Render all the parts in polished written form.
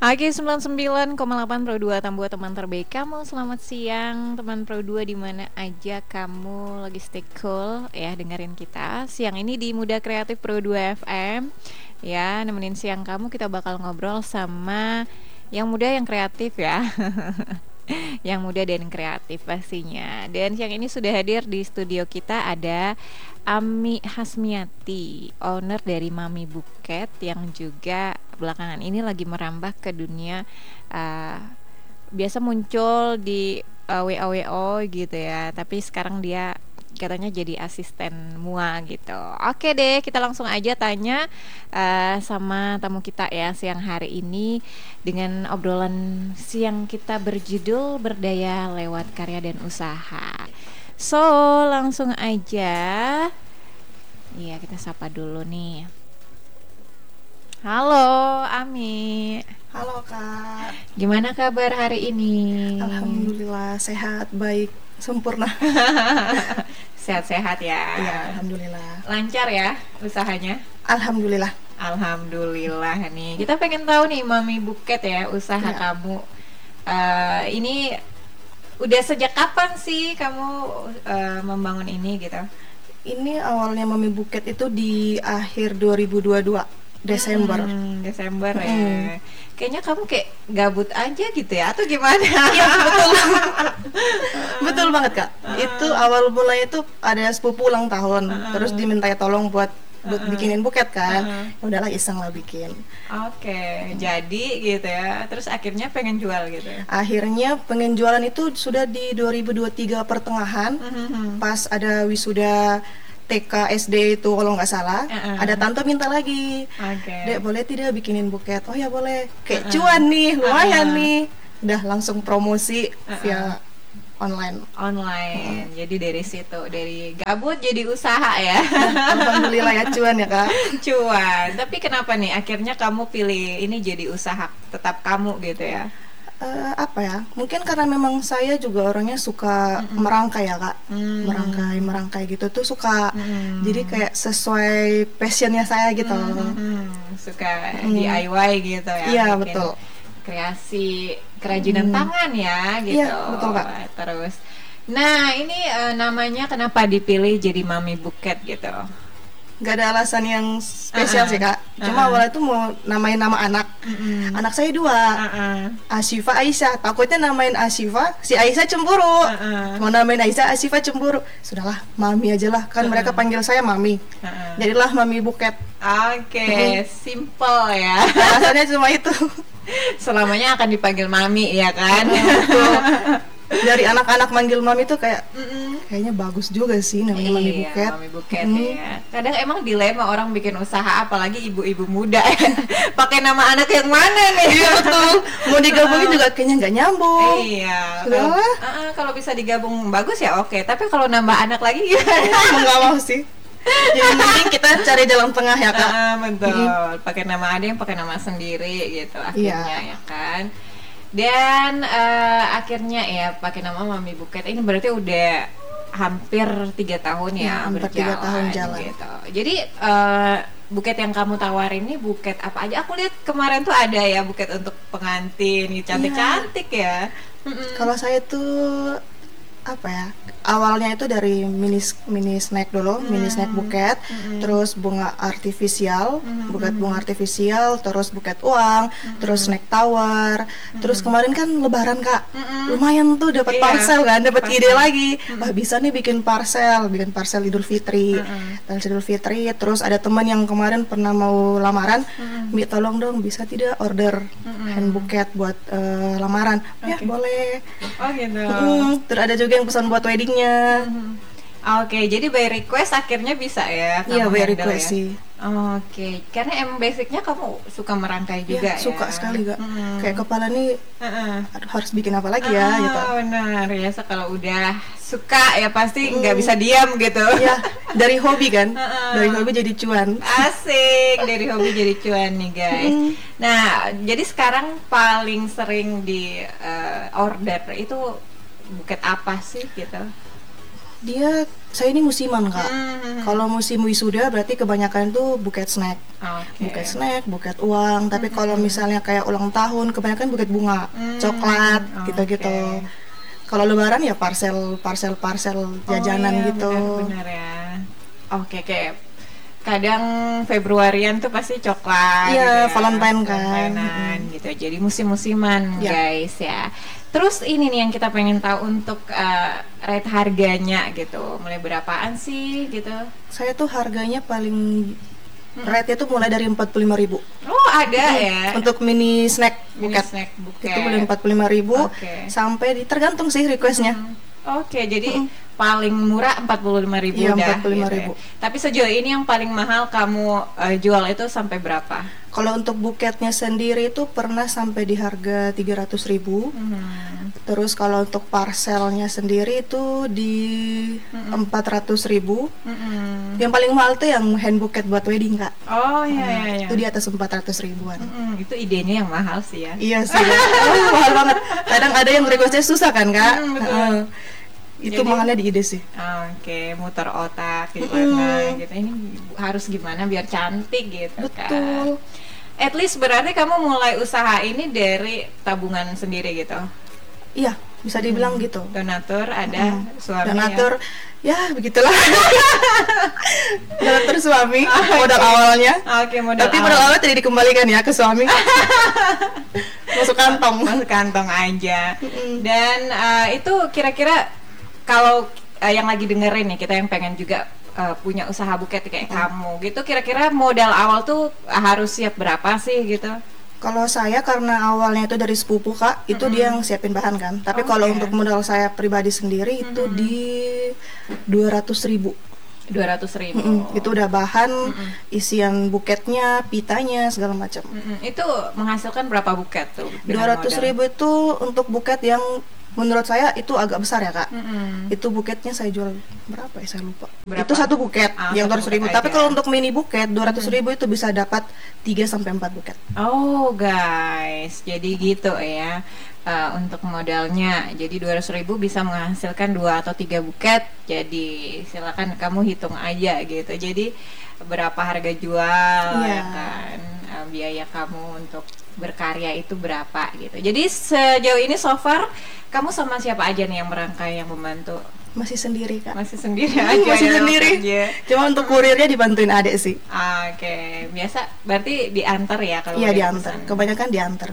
Oke, 99,8 Pro 2 Tambua teman terbaik kamu. Selamat siang teman Pro 2 di mana aja kamu lagi stay cool ya dengerin kita. Siang ini di Muda Kreatif Pro 2 FM. Ya, nemenin siang kamu kita bakal ngobrol sama yang muda yang kreatif ya. Yang muda dan kreatif pastinya. Dan siang ini sudah hadir di studio kita ada Ami Hasmiati, owner dari Mami Buket yang juga belakangan ini lagi merambah ke dunia uh, biasa muncul di WO gitu ya, tapi sekarang dia katanya jadi asisten mua gitu. Oke deh, kita langsung aja tanya sama tamu kita ya siang hari ini dengan obrolan siang kita berjudul Berdaya Lewat Karya dan Usaha. So, langsung aja. Iya, kita sapa dulu nih. Halo, Ami. Halo Kak, Gimana kabar hari ini? Alhamdulillah sehat, baik, sempurna. Sehat-sehat ya. Iya, Alhamdulillah. Lancar ya usahanya? Alhamdulillah. Alhamdulillah nih. Kita pengen tahu nih Mami Buket ya, usaha Ya, kamu. Ini udah sejak kapan sih kamu membangun ini gitu? ini awalnya Mami Buket itu di akhir 2022, Desember. Desember ya. Mm. Kayaknya kamu kayak gabut aja gitu ya atau gimana? Iya, betul. Betul banget Kak. Itu awal mulanya itu ada sepupu ulang tahun, terus diminta tolong buat bikinin buket kan. Udahlah iseng lah bikin. Oke, jadi gitu ya. Terus akhirnya pengen jual gitu ya. Akhirnya pengen jualan itu sudah di 2023 pertengahan, pas ada wisuda TK SD itu kalau nggak salah, ada tante minta lagi, Oke. Dek boleh tidak bikinin buket? Oh ya boleh, kayak cuan nih, lumayan nih. Udah langsung promosi via online. Online. Jadi dari situ, dari gabut jadi usaha ya. Alhamdulillah ya cuan ya Kak. Cuan. Tapi kenapa nih akhirnya kamu pilih ini jadi usaha tetap kamu gitu ya? Apa ya? Mungkin karena memang saya juga orangnya suka merangkai ya Kak, merangkai gitu tuh suka. Jadi kayak sesuai passionnya saya gitu. Suka DIY gitu ya? Iya bikin betul. Kreasi kerajinan tangan ya gitu. Iya, betul, Kak. Terus, nah ini namanya kenapa dipilih jadi Mami Buket gitu? Gak ada alasan yang spesial sih Kak. Cuma awalnya tuh mau namain nama anak. Anak saya dua, Asyifa Aisyah. Takutnya namain Asyifa, si Aisyah cemburu. Mau namain Aisyah, Asyifa cemburu. Sudahlah, Mami aja lah. Kan mereka panggil saya Mami. Jadilah Mami Buket. Oke, simple ya. Alasannya cuma itu. Selamanya akan dipanggil Mami ya kan? Dari anak-anak manggil Mami tuh kayaknya bagus juga sih namanya Mami Iya, Buket. Mami Buket ya. Kadang emang dilema orang bikin usaha apalagi ibu-ibu muda ya. Pakai nama anak yang mana nih? Iya betul. Mau digabungin juga kayaknya nggak nyambung. Iya. Sudahlah. Kalau bisa digabung bagus ya oke. Tapi kalau nambah anak lagi gimana? Mau nggak mau sih. Yang penting kita cari jalan tengah ya Kak. Betul. Pakai nama ada yang pakai nama sendiri gitu akhirnya Iya. ya kan. Dan akhirnya ya pakai nama Mami Buket ini berarti udah hampir 3 tahun ya Iya, hampir 3 tahun jalan. gitu. Jadi buket yang kamu tawarin ini buket apa aja? Aku lihat kemarin tuh ada ya buket untuk pengantin, cantik-cantik ya. Kalau saya tuh apa ya? Awalnya itu dari mini snack dulu, mini snack buket, terus bunga artifisial, buket bunga artifisial, terus buket uang, terus snack tower. Terus kemarin kan lebaran Kak. Lumayan tuh dapat Iya, parcel kan, dapat ide parcel. lagi. Wah, bisa nih bikin parcel Idul Fitri. Dan Idul Fitri, terus ada teman yang kemarin pernah mau lamaran, Mi tolong dong bisa tidak order hand buket buat lamaran. Ya, boleh. Oh gitu. Terus ada juga yang pesan buat weddingnya. Oke, jadi by request akhirnya bisa ya Iya, kamu by handle request ya? sih. Oke, karena emang basicnya kamu suka merangkai juga Iya, suka ya? sekali Kak. Kayak kepala nih aduh, harus bikin apa lagi ya gitu. Benar ya, kalau udah suka ya pasti nggak bisa diam gitu. Iya, dari hobi kan. Dari hobi jadi cuan. Asik, dari hobi jadi cuan nih guys. Nah, jadi sekarang paling sering di order itu buket apa sih gitu? Saya ini musiman Kak. Kalau musim wisuda berarti kebanyakan itu buket snack. Buket snack, buket uang. Tapi kalau misalnya kayak ulang tahun, kebanyakan buket bunga, coklat, gitu-gitu. Kalau lebaran ya parcel jajanan gitu. Benar ya. Oke. Kadang Februarian tuh pasti coklat. Iya, gitu ya. Valentine kan. Gitu. Jadi musim-musiman guys ya. Terus ini nih yang kita pengen tahu untuk rate harganya gitu. Mulai berapaan sih gitu? Saya tuh harganya paling rate itu mulai dari 45.000. Oh, ada ya. Untuk mini snack buket. Itu mulai 45.000 sampai tergantung sih requestnya. Oke, jadi paling murah 45.000 iya, dah. 45.000. Gitu ya. Tapi sejauh ini yang paling mahal kamu jual itu sampai berapa? Kalau untuk buketnya sendiri itu pernah sampai di harga 300.000. Terus kalau untuk parcelnya sendiri itu di 400.000. Yang paling mahal tuh yang hand buket buat wedding Kak. Oh iya. Itu di atas 400.000-an. Itu idenya yang mahal sih ya. Iya sih. Mahal banget. Kadang ada yang requestnya susah kan Kak. Betul. Itu mahalnya di ide sih. Oke, muter otak gimana gitu. Ini harus gimana biar cantik gitu. Betul. Kan. At least berarti kamu mulai usaha ini dari tabungan sendiri gitu. Iya, bisa dibilang gitu. Donatur ada, suami donatur ya begitulah. Donatur suami, modal awalnya. Tapi modal awalnya tidak dikembalikan ya ke suami. Masuk kantong aja. Dan itu kira-kira kalau yang lagi dengerin nih, kita yang pengen juga punya usaha buket kayak kamu gitu, kira-kira modal awal tuh harus siap berapa sih gitu? Kalau saya karena awalnya itu dari sepupu Kak, itu dia yang siapin bahan kan. Tapi kalau untuk modal saya pribadi sendiri itu di 200.000. 200.000. Itu udah bahan, isian buketnya, pitanya, segala macam. Itu menghasilkan berapa buket tuh? 200.000 itu untuk buket yang menurut saya itu agak besar ya Kak. Itu buketnya saya jual berapa ya, saya lupa. Itu satu buket yang 200.000. Tapi kalau untuk mini buket 200.000 itu bisa dapat 3-4 buket. Oh guys, jadi gitu ya. Untuk modalnya, jadi 200.000 bisa menghasilkan 2 atau 3 buket. Jadi silakan kamu hitung aja gitu. Jadi berapa harga jual ya kan, biaya kamu untuk berkarya itu berapa gitu. Jadi sejauh ini so far kamu sama siapa aja nih yang merangkai, yang membantu? Masih sendiri Kak. Masih sendiri aja. Masih sendiri. Cuma untuk kurirnya dibantuin adek sih. Oke. Biasa berarti diantar ya kalau? Iya diantar. Kebanyakan diantar.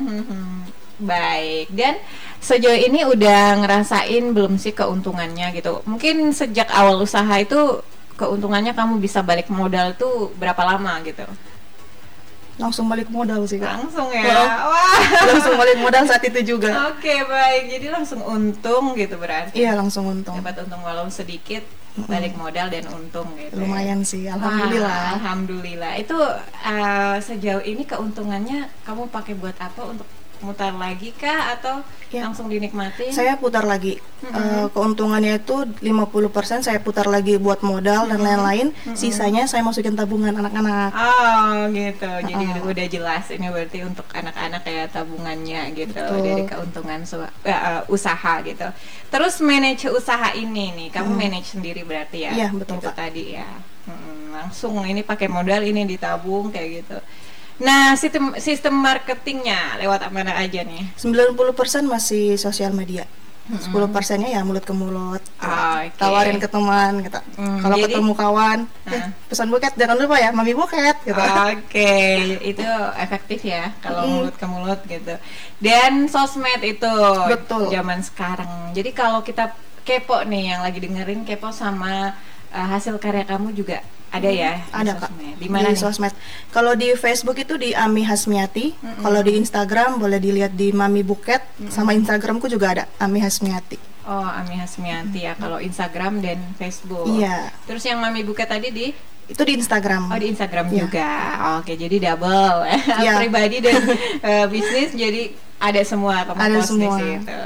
Baik. Dan sejauh ini udah ngerasain belum sih keuntungannya gitu? Mungkin sejak awal usaha itu keuntungannya kamu bisa balik modal tuh berapa lama gitu? Langsung balik modal sih Kak. Langsung ya? Wah. Langsung balik modal saat itu juga. Oke, baik. Jadi langsung untung gitu berarti? Iya, langsung untung. Dapat untung walau sedikit, balik modal dan untung gitu. Lumayan sih, alhamdulillah. Wah, alhamdulillah. Itu sejauh ini keuntungannya kamu pakai buat apa? Untuk mutar lagi kah atau langsung dinikmati? Saya putar lagi. Keuntungannya itu 50% saya putar lagi buat modal dan lain-lain. Sisanya saya masukin tabungan anak-anak. Oh gitu. Jadi udah jelas ini berarti untuk anak-anak ya tabungannya gitu. Betul. Dari keuntungan usaha gitu. Terus manage usaha ini nih, kamu manage sendiri berarti ya? Iya betul itu Pak. Tadi ya. Langsung ini pakai modal, ini ditabung kayak gitu. Nah, sistem marketingnya lewat mana aja nih? 90% masih sosial media. 10%-nya ya mulut ke mulut. Tawarin ke teman gitu. Kalau ketemu kawan, pesan buket jangan lupa ya, mami buket gitu. Itu efektif ya kalau mulut ke mulut gitu. Dan sosmed itu betul zaman sekarang. Jadi kalau kita kepo nih, yang lagi dengerin kepo sama hasil karya kamu juga ada ya? Ada Kak. Di mana nih? Sosmed. Kalau di Facebook itu di Ami Hasmiati. Kalau di Instagram boleh dilihat di Mami Buket. Sama Instagramku juga ada Ami Hasmiati. Oh, Ami Hasmiati ya kalau Instagram dan Facebook. Iya. Terus yang Mami Buket tadi di? Itu di Instagram. Oh, di Instagram juga. Oke, jadi double. Pribadi dan bisnis jadi ada semua ada semua. Itu.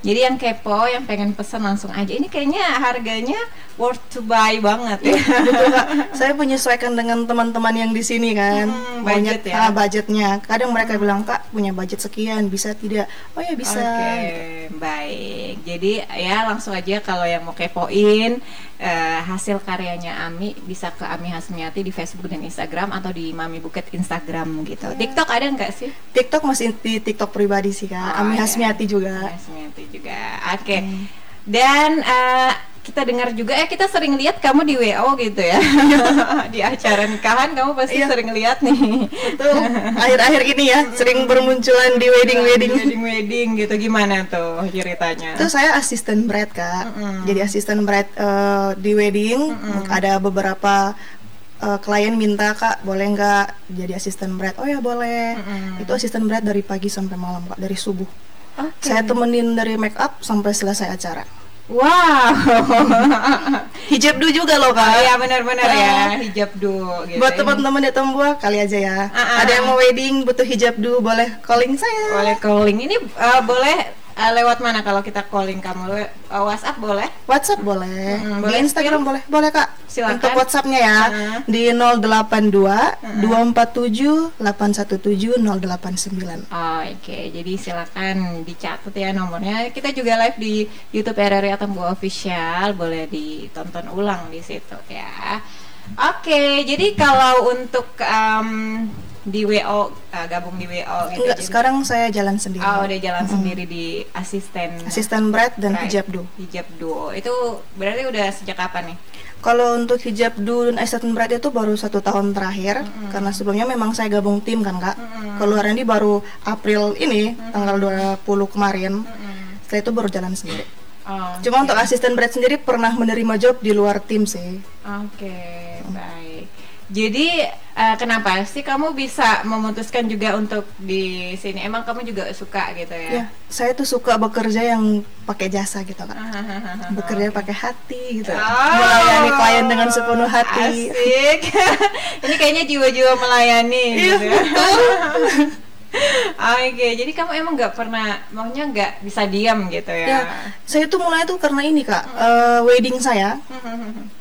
Jadi yang kepo, yang pengen pesen langsung aja. Ini kayaknya harganya worth to buy banget ya. Betul Kak. Saya menyesuaikan dengan teman-teman yang di sini kan. Budget ya. Budgetnya. Kadang mereka bilang, "Kak, punya budget sekian, bisa tidak?" Oh ya bisa. Oke, baik. Jadi ya langsung aja kalau yang mau kepoin hasil karyanya Ami bisa ke Ami Hasmiati di Facebook dan Instagram atau di Mami Buket Instagram gitu. TikTok ada nggak sih? TikTok masih di TikTok pribadi sih Kak. Ami Hasmiati juga. Ami Hasmiati juga. Oke. Dan kita dengar juga kita sering lihat kamu di WO gitu ya. Di acara nikahan kamu pasti sering lihat nih. Betul. Akhir-akhir ini ya sering bermunculan di wedding gitu. Gimana tuh ceritanya? Itu saya asisten bride Kak. Jadi asisten bride di wedding. Ada beberapa klien minta, "Kak, boleh nggak jadi asisten bride?" Oh ya boleh. Itu asisten bride dari pagi sampai malam Kak, dari subuh. Saya temenin dari make up sampai selesai acara. Wow. Hijab do juga loh Kak. Iya benar-benar ya, hijab do gitu. Buat teman-teman di Tambua kali aja ya. Ada yang mau wedding butuh hijab do, boleh calling saya. Boleh calling. Ini boleh lewat mana kalau kita calling kamu? WhatsApp boleh? WhatsApp boleh. Di Boleh Instagram boleh. Boleh Kak. Silakan. Untuk WhatsAppnya ya di 082 247 817 089. Oke, jadi silakan dicatat ya nomornya. Kita juga live di YouTube RRI Tambua Official, boleh ditonton ulang di situ ya. Oke, jadi kalau untuk di WO gabung di WO gitu. Enggak, sekarang saya jalan sendiri. Oh, udah jalan sendiri di asisten bride dan hijab do. Hijab do. Itu berarti udah sejak kapan nih? Kalau untuk hijab do dan asisten bride itu baru 1 tahun terakhir, karena sebelumnya memang saya gabung tim kan Kak. Keluaran ini baru April ini, tanggal 20 kemarin. Setelah itu baru jalan sendiri. Cuma untuk asisten bride sendiri pernah menerima job di luar tim sih. Oke, baik. Jadi kenapa sih kamu bisa memutuskan juga untuk di sini? Emang kamu juga suka gitu ya? Ya, saya tuh suka bekerja yang pakai jasa gitu Kak. Bekerja pakai hati gitu. Melayani klien dengan sepenuh hati. Asik. Ini kayaknya jiwa-jiwa melayani gitu ya. Oke, jadi kamu emang nggak pernah, maunya nggak bisa diam gitu ya? Ya, saya tuh mulai tuh karena ini Kak, wedding saya